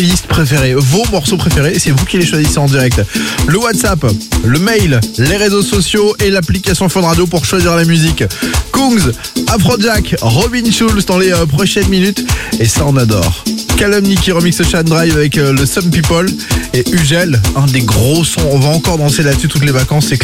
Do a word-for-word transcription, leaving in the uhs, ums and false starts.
listes préférées, vos morceaux préférés, c'est vous qui les choisissez en direct. Le WhatsApp, le mail, les réseaux sociaux et l'application Fun Radio pour choisir la musique. Kungs, Afrojack, Robin Schulz dans les euh, prochaines minutes et ça on adore. Calumny qui remixe Shine Drive avec euh, le Some People et Ugel, un des gros sons, on va encore danser là-dessus toutes les vacances, c'est